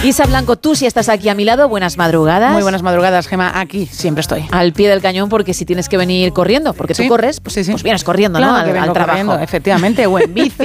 Isa Blanco, tú si estás aquí a mi lado, buenas madrugadas. Muy buenas madrugadas, Gemma. Aquí siempre estoy. Al pie del cañón, porque si tienes que venir corriendo, porque tú corres, pues vienes corriendo, claro, ¿no? Al trabajo. Corriendo, efectivamente, o en bici.